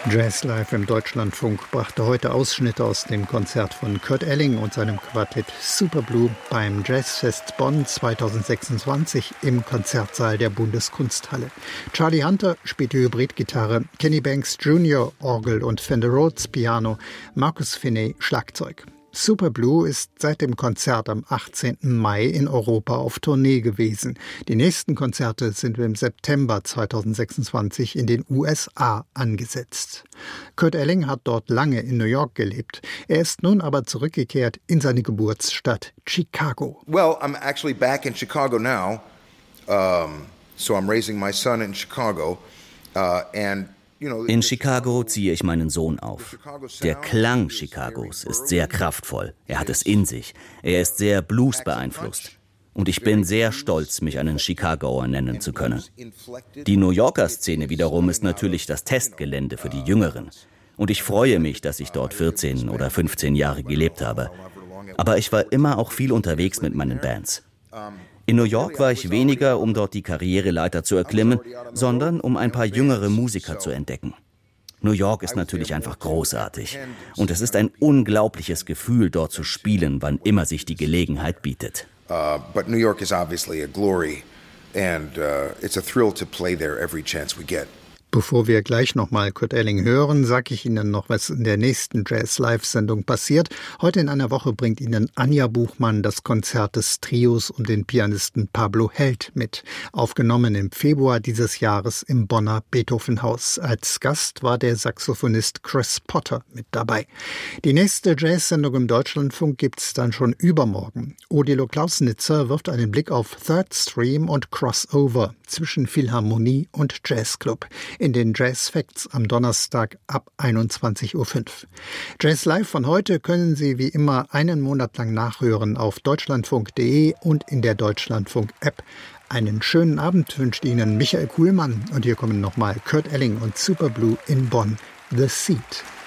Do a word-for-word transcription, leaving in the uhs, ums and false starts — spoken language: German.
Jazz Live im Deutschlandfunk brachte heute Ausschnitte aus dem Konzert von Kurt Elling und seinem Quartett Superblue beim Jazzfest Bonn zweitausendsechsundzwanzig im Konzertsaal der Bundeskunsthalle. Charlie Hunter spielte Hybridgitarre, Kenny Banks Junior Orgel und Fender Rhodes Piano, Marcus Finney Schlagzeug. Superblue ist seit dem Konzert am achtzehnten Mai in Europa auf Tournee gewesen. Die nächsten Konzerte sind im September zweitausendsechsundzwanzig in den U S A angesetzt. Kurt Elling hat dort lange in New York gelebt. Er ist nun aber zurückgekehrt in seine Geburtsstadt Chicago. Well, I'm actually back in Chicago now. Um, so I'm raising my son in Chicago uh, and In Chicago ziehe ich meinen Sohn auf. Der Klang Chicagos ist sehr kraftvoll. Er hat es in sich. Er ist sehr Blues beeinflusst. Und ich bin sehr stolz, mich einen Chicagoer nennen zu können. Die New Yorker Szene wiederum ist natürlich das Testgelände für die Jüngeren. Und ich freue mich, dass ich dort vierzehn oder fünfzehn Jahre gelebt habe. Aber ich war immer auch viel unterwegs mit meinen Bands. In New York war ich weniger, um dort die Karriereleiter zu erklimmen, sondern um ein paar jüngere Musiker zu entdecken. New York ist natürlich einfach großartig. Und es ist ein unglaubliches Gefühl, dort zu spielen, wann immer sich die Gelegenheit bietet. Uh, but New York is obviously a glory and uh, it's a thrill to play there every chance we get. Bevor wir gleich nochmal Kurt Elling hören, sage ich Ihnen noch, was in der nächsten Jazz-Live-Sendung passiert. Heute in einer Woche bringt Ihnen Anja Buchmann das Konzert des Trios um den Pianisten Pablo Held mit. Aufgenommen im Februar dieses Jahres im Bonner Beethovenhaus. Als Gast war der Saxophonist Chris Potter mit dabei. Die nächste Jazz-Sendung im Deutschlandfunk gibt's dann schon übermorgen. Odilo Klausnitzer wirft einen Blick auf Third Stream und Crossover zwischen Philharmonie und Jazzclub in den Jazz Facts am Donnerstag ab einundzwanzig Uhr fünf. Jazz Live von heute können Sie wie immer einen Monat lang nachhören auf deutschlandfunk punkt de und in der Deutschlandfunk-App. Einen schönen Abend wünscht Ihnen Michael Kuhlmann und hier kommen nochmal Kurt Elling und Superblue in Bonn, The Seat.